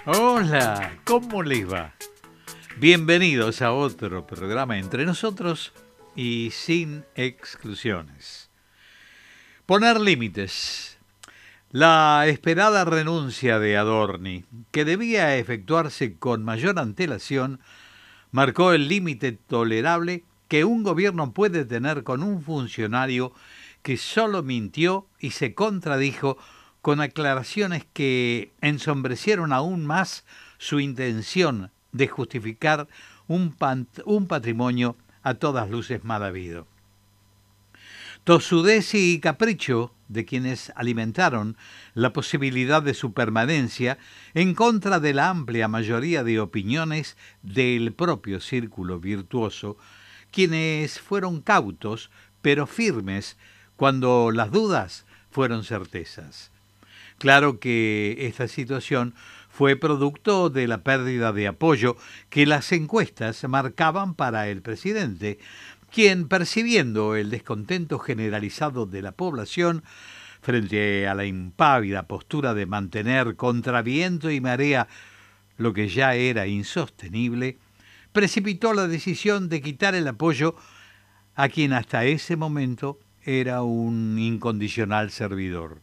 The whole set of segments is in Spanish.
Hola, ¿cómo les va? Bienvenidos a otro programa entre nosotros y sin exclusiones. Poner límites. La esperada renuncia de Adorni, que debía efectuarse con mayor antelación, marcó el límite tolerable que un gobierno puede tener con un funcionario que solo mintió y se contradijo con aclaraciones que ensombrecieron aún más su intención de justificar un patrimonio a todas luces mal habido. Tosudez y capricho de quienes alimentaron la posibilidad de su permanencia en contra de la amplia mayoría de opiniones del propio círculo virtuoso, quienes fueron cautos pero firmes cuando las dudas fueron certezas. Claro que esta situación fue producto de la pérdida de apoyo que las encuestas marcaban para el presidente, quien, percibiendo el descontento generalizado de la población frente a la impávida postura de mantener contra viento y marea lo que ya era insostenible, precipitó la decisión de quitar el apoyo a quien hasta ese momento era un incondicional servidor.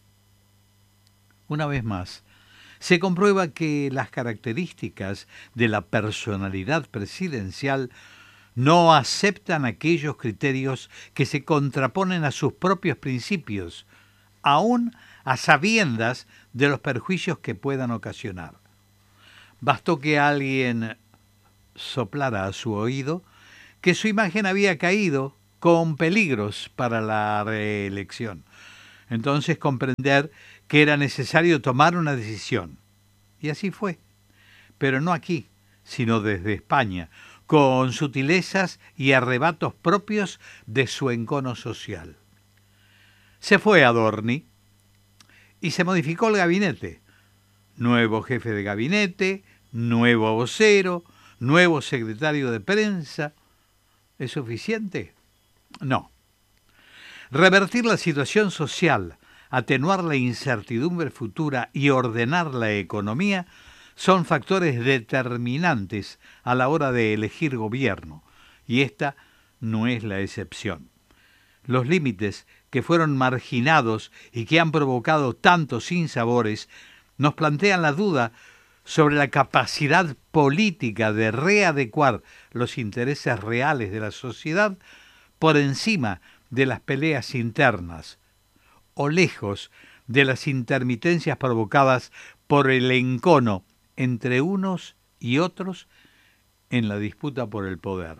Una vez más, se comprueba que las características de la personalidad presidencial no aceptan aquellos criterios que se contraponen a sus propios principios, aun a sabiendas de los perjuicios que puedan ocasionar. Bastó que alguien soplara a su oído que su imagen había caído con peligros para la reelección. Entonces comprender que era necesario tomar una decisión. Y así fue. Pero no aquí, sino desde España, con sutilezas y arrebatos propios de su encono social. Se fue Adorni y se modificó el gabinete. Nuevo jefe de gabinete, nuevo vocero, nuevo secretario de prensa. ¿Es suficiente? No. Revertir la situación social, atenuar la incertidumbre futura y ordenar la economía son factores determinantes a la hora de elegir gobierno, y esta no es la excepción. Los límites que fueron marginados y que han provocado tantos sinsabores nos plantean la duda sobre la capacidad política de readecuar los intereses reales de la sociedad por encima de las peleas internas, o lejos de las intermitencias provocadas por el encono entre unos y otros en la disputa por el poder.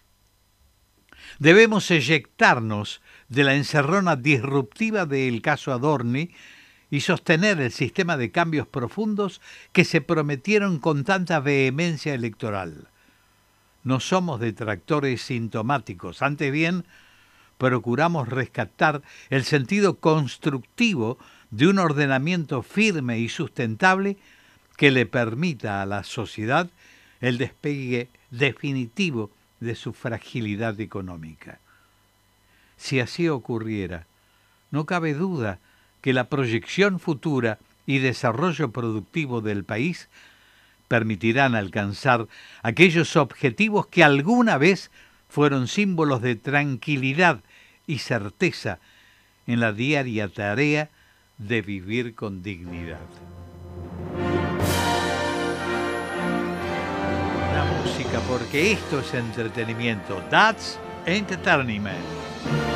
Debemos eyectarnos de la encerrona disruptiva del caso Adorni y sostener el sistema de cambios profundos que se prometieron con tanta vehemencia electoral. No somos detractores sintomáticos, antes bien, procuramos rescatar el sentido constructivo de un ordenamiento firme y sustentable que le permita a la sociedad el despegue definitivo de su fragilidad económica. Si así ocurriera, no cabe duda que la proyección futura y desarrollo productivo del país permitirán alcanzar aquellos objetivos que alguna vez fueron símbolos de tranquilidad y certeza en la diaria tarea de vivir con dignidad. La música, porque esto es entretenimiento. That's entertainment.